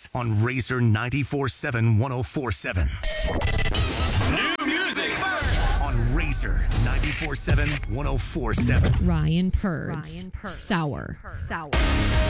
on Razor 94.7 104.7. New music first On Razor 94.7 104.7. Ryan Purds. Sour.